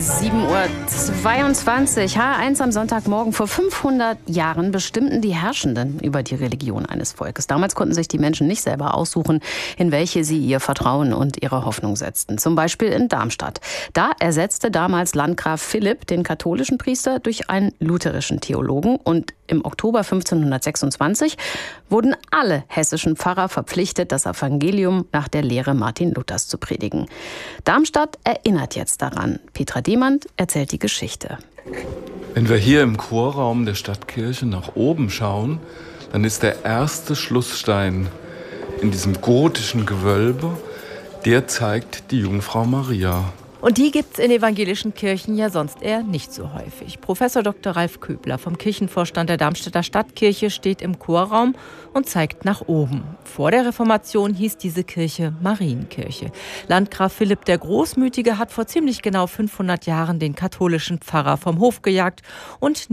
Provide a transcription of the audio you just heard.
7:22 Uhr, H1 am Sonntagmorgen. Vor 500 Jahren bestimmten die Herrschenden über die Religion eines Volkes. Damals konnten sich die Menschen nicht selber aussuchen, in welche sie ihr Vertrauen und ihre Hoffnung setzten. Zum Beispiel in Darmstadt. Da ersetzte damals Landgraf Philipp den katholischen Priester durch einen lutherischen Theologen. Und im Oktober 1526 wurden alle hessischen Pfarrer verpflichtet, das Evangelium nach der Lehre Martin Luthers zu predigen. Darmstadt erinnert jetzt daran. Petra Demand erzählt die Geschichte. Wenn wir hier im Chorraum der Stadtkirche nach oben schauen, dann ist der erste Schlussstein in diesem gotischen Gewölbe, der zeigt die Jungfrau Maria. Und die gibt's in evangelischen Kirchen ja sonst eher nicht so häufig. Professor Dr. Ralf Köbler vom Kirchenvorstand der Darmstädter Stadtkirche steht im Chorraum und zeigt nach oben. Vor der Reformation hieß diese Kirche Marienkirche. Landgraf Philipp der Großmütige hat vor ziemlich genau 500 Jahren den katholischen Pfarrer vom Hof gejagt und